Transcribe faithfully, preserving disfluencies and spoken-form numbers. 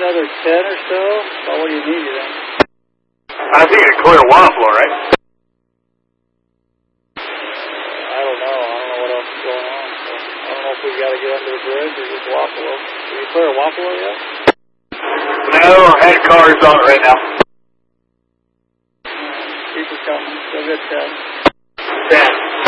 another ten or so. About what do you need, you think? I think you clear Wapello, right? I don't know. I don't know what else is going on. So I don't know if we got to get under the bridge or just Wapello. Did you clear Wapello yet? No, head cars on it right now. Keep it coming. Still good ten. ten.